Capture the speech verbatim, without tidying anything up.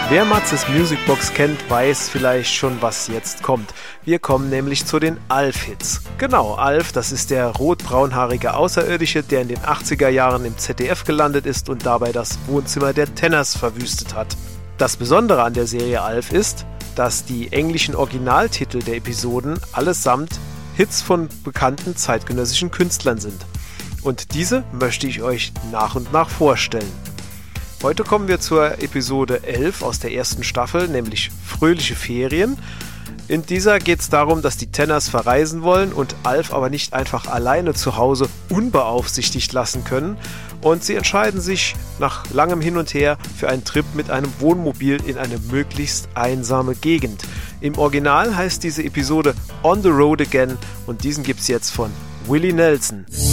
Wer Matzes Musicbox kennt, weiß vielleicht schon, was jetzt kommt. Wir kommen nämlich zu den Alf-Hits. Genau, Alf, das ist der rot-braunhaarige Außerirdische, der in den achtziger Jahren im Z D F gelandet ist und dabei das Wohnzimmer der Tenners verwüstet hat. Das Besondere an der Serie Alf ist, dass die englischen Originaltitel der Episoden allesamt Hits von bekannten zeitgenössischen Künstlern sind. Und diese möchte ich euch nach und nach vorstellen. Heute kommen wir zur Episode elf aus der ersten Staffel, nämlich Fröhliche Ferien. In dieser geht es darum, dass die Tenners verreisen wollen und Alf aber nicht einfach alleine zu Hause unbeaufsichtigt lassen können. Und sie entscheiden sich nach langem Hin und Her für einen Trip mit einem Wohnmobil in eine möglichst einsame Gegend. Im Original heißt diese Episode On the Road Again und diesen gibt's jetzt von Willie Nelson.